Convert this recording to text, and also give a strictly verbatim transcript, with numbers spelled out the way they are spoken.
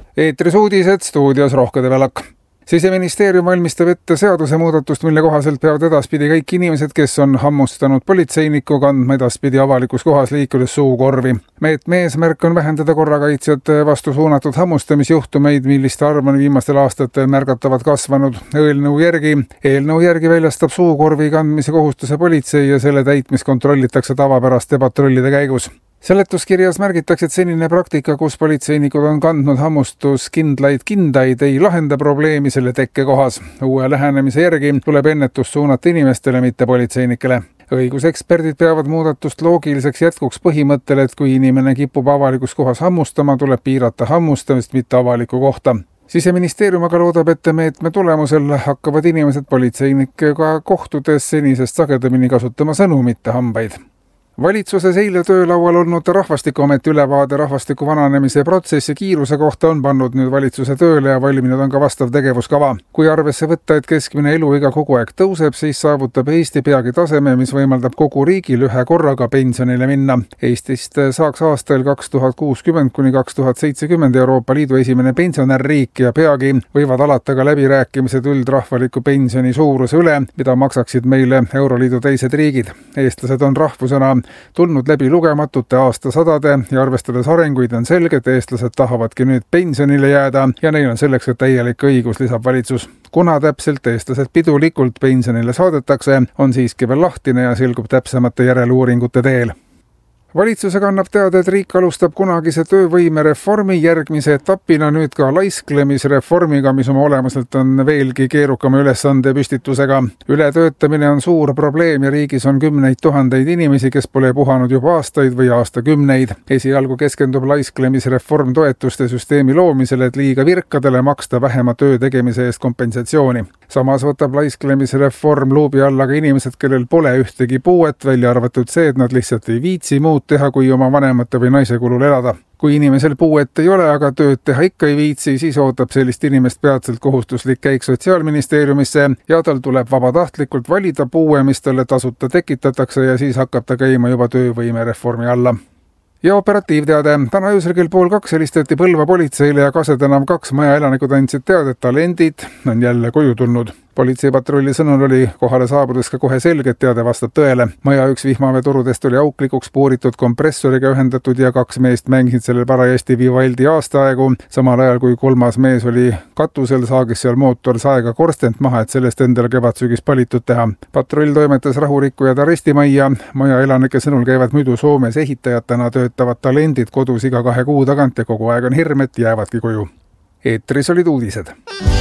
Eetris uudised, stuudios Rohke Develak. Siseministeerium valmistab ette seadusemuudatust, mille kohaselt peavad edaspidi kõik inimesed, kes on hammustanud politseinikku, kandma edaspidi avalikus kohas liikudes suukorvi. Meetme eesmärk on vähendada korrakaitsjate vastu suunatud hammustamisjuhtumeid, milliste arv on viimastel aastatel märgatavalt kasvanud. Eelnõu järgi, eelnõu järgi väljastab suukorvi kandmise kohustuse politsei ja selle täitmist kontrollitakse tavapäraste patrullide käigus. Seletuskirjas märgitakse, et senine praktika, kus politseinikud on kandnud hammustuskindlaid kindaid, ei lahenda probleemi selle tekkekohas. Uue lähenemise järgi tuleb ennetust suunata inimestele, mitte politseinikele. Õiguseksperdid peavad muudatust loogiliseks jätkuks põhimõttele, et kui inimene kipub avalikus kohas hammustama, tuleb piirata hammustamist, mitte avaliku kohta. Siseministeerium aga loodab, et meetme tulemusel hakkavad inimesed politseinikega kohtudes senisest sagedamini kasutama sõnu, mitte hambaid. Valitsuses eile töölaual olnud Rahvastikuameti ülevaade rahvastiku vananemise protsessi kiiruse kohta on pannud nüüd valitsuse tööle ja valminud on ka vastav tegevuskava. Kui arvesse võtta, et keskmine eluiga kogu aeg tõuseb, siis saavutab Eesti peagi taseme, mis võimaldab kogu riigil ühe korraga pensionile minna. Eestist saaks aastail kaks tuhat kuuskümmend kuni kaks tuhat seitsekümmend Euroopa Liidu esimene pensionärriik ja peagi võivad alata ka läbirääkimised üldrahvaliku pensioni suuruse üle, mida maksaksid meile Euroliidu teised riigid. Eestlased on rahvusena tulnud läbi lugematute aastasadade ja arvestades arenguid on selge, et eestlased tahavadki nüüd pensionile jääda ja neil on selleks ka täielik õigus, lisab valitsus. Kuna täpselt eestlased pidulikult pensionile saadetakse, on siiski veel lahtine ja selgub täpsemate järeluuringute teel. Valitsusega annab teada, et riik alustab kunagise töövõimereformi järgmise etapina nüüd ka laisklemisreformiga, mis oma olemuselt on veelgi keerukama ülesande püstitusega. Ületöötamine on suur probleem ja riigis on kümneid tuhandeid inimesi, kes pole puhanud juba aastaid või aastakümneid. Esialgu keskendub laisklemisreform toetuste süsteemi loomisele, et liiga virkadele maksta vähema töö tegemise eest kompensatsiooni. Samas võtab laisklemisreform luubi alla ka inimesed, kellel pole ühtegi puuet, välja arvatud see, et nad lihtsalt ei viitsi muud teha, kui oma vanemate või naise kulul elada. Kui inimesel puuet ei ole, aga tööd teha ikka ei viitsi, siis ootab sellist inimest peatselt kohustuslik käik Sotsiaalministeeriumisse ja tal tuleb vabatahtlikult valida puue, mis talle tasuta tekitatakse ja siis hakkab ta käima juba töövõimereformi alla. Ja operatiivteade. Täna öösel kell pool kaks helistati Põlva politseile ja Kasetänav kaks maja elanikud andsid teada, et talendid on jälle koju tulnud. Politseipatrulli sõnul oli kohale saabudes ka kohe selge, et teade vastab tõele. Maja üks vihmaveetorudest oli auklikuks puuritud kompressoriga ühendatud ja kaks meest mängisid sellel parajasti Vivaldi aastaaegu. Samal ajal kui kolmas mees oli katusel, saagis seal mootor saega korstent maha, et sellest endale kevadsügis palitud teha. Patrull toimetas rahurikkujad arestimajja. Maja elanike sõnul käivad muidu Soomes ehitajatena töötavad talendid kodus iga kahe kuu tagant ja kogu aeg on hirm, et jäävadki koju. Eetris olid uudised.